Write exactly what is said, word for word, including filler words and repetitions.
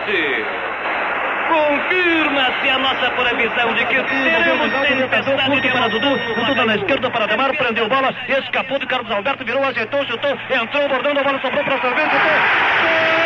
lance. Confirma-se a nossa previsão de que teremos tempestade de para Dudu. Dudu. Dudu na esquerda para Ademar, prendeu bola, escapou de Carlos Alberto, virou, ajeitou, chutou, entrou, bordando a bola, sobrou para Sorvete, chutou.